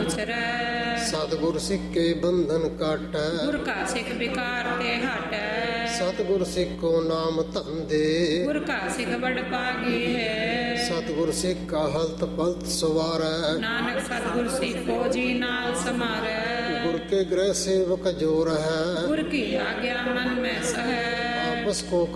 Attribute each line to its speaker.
Speaker 1: ਉਛਰੈ।
Speaker 2: ਸਤਿਗੁਰ ਸਿੱਕੇ ਬੰਧਨ ਕਾਟੈ,
Speaker 1: ਗੁਰ ਕਾ ਸਿੱਖ ਵਿਕਾਰ ਤੇ ਹਟੈ।
Speaker 2: ਸਤਿਗੁਰ ਸਿੱਖੋ ਨਾਮ ਧੰਦੇ,
Speaker 1: ਗੁਰ ਕਾ ਸਿੱਖ ਬੜ ਭਾਗੀ ਹੈ।
Speaker 2: ਸਤਿਗੁਰ ਸਿੱਖਾ ਹਲਤ ਪਲਤ ਸਵਾਰੈ,
Speaker 1: ਨਾਨਕ ਸਤਿਗੁਰ ਸਿੱਖੋ ਜੀ ਨਾਲ ਸਮਾਰੈ।
Speaker 2: ਗੁਰ ਕੇ ਗ੍ਰਹਿ ਸੇਵਕ ਜੋ ਰਹੈ,
Speaker 1: ਗੁਰ ਕੀ ਆਗਿਆ ਮਨ ਮੈਂ ਸਹੈ।
Speaker 2: ਆਪਸ ਕੋ